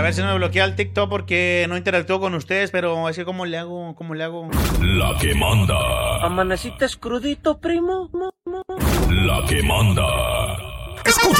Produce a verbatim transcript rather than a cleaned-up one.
ver si no me bloquea el TikTok porque no interactúo con ustedes, pero es que ¿cómo le hago? ¿Cómo le hago? La que manda. ¿Amaneciste crudito, primo? La que manda. Escucha.